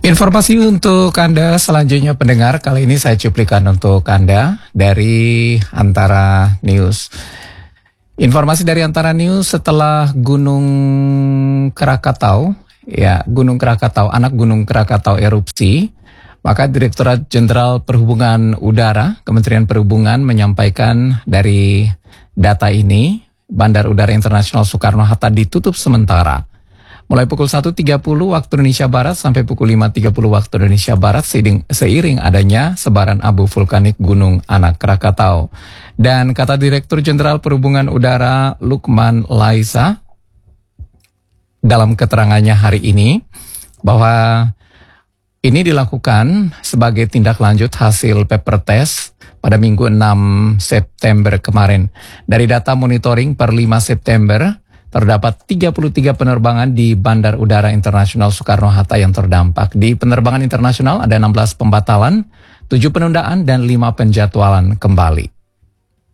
Informasi untuk Anda selanjutnya pendengar, kali ini saya cuplikan untuk Anda dari Antara News. Informasi dari Antara News setelah Gunung Krakatau, anak Gunung Krakatau erupsi, maka Direktorat Jenderal Perhubungan Udara, Kementerian Perhubungan menyampaikan dari data ini, Bandar Udara Internasional Soekarno-Hatta ditutup sementara. Mulai pukul 1.30 waktu Indonesia Barat sampai pukul 5.30 waktu Indonesia Barat seiring adanya sebaran abu vulkanik Gunung Anak Krakatau. Dan kata Direktur Jenderal Perhubungan Udara Lukman Laisa dalam keterangannya hari ini bahwa ini dilakukan sebagai tindak lanjut hasil paper test pada Minggu 6 September kemarin. Dari data monitoring per 5 September, terdapat 33 penerbangan di Bandar Udara Internasional Soekarno-Hatta yang terdampak. Di penerbangan internasional ada 16 pembatalan, 7 penundaan, dan 5 penjadwalan kembali.